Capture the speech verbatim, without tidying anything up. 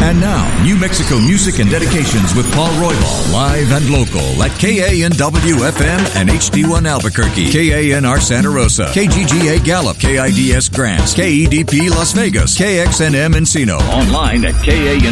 And now, New Mexico music and dedications with Paul Roybal, live and local at K A N W F M and H D one Albuquerque, K A N R Santa Rosa, K G G A Gallup, K I D S Grants, K E D P Las Vegas, K X N M Encino. Online at K A N